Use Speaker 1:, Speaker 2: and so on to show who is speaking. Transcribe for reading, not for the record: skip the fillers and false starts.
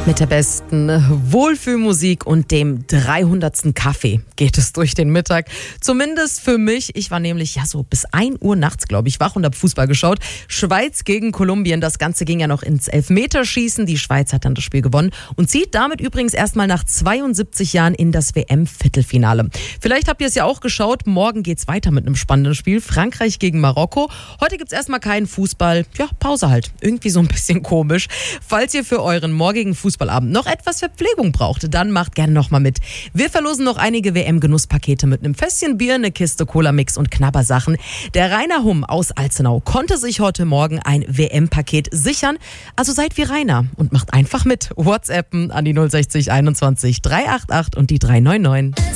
Speaker 1: Mit der besten Wohlfühlmusik und dem 300. Kaffee geht es durch den Mittag. Zumindest für mich. Ich war nämlich so bis 1 Uhr nachts, glaube ich, wach und habe Fußball geschaut. Schweiz gegen Kolumbien. Das Ganze ging ja noch ins Elfmeterschießen. Die Schweiz hat dann das Spiel gewonnen und zieht damit übrigens erstmal nach 72 Jahren in das WM-Viertelfinale. Vielleicht habt ihr es ja auch geschaut. Morgen geht's weiter mit einem spannenden Spiel. Frankreich gegen Marokko. Heute gibt's erstmal keinen Fußball. Ja, Pause halt. Irgendwie so ein bisschen komisch. Falls ihr für euren morgigen Fußballabend noch etwas Verpflegung braucht, dann macht gerne noch mal mit. Wir verlosen noch einige WM-Genusspakete mit einem Fässchen Bier, eine Kiste Cola-Mix und Knabbersachen. Der Rainer Humm aus Alzenau konnte sich heute Morgen ein WM-Paket sichern. Also seid wie Rainer und macht einfach mit. WhatsAppen an die 060 21 388 und die 399.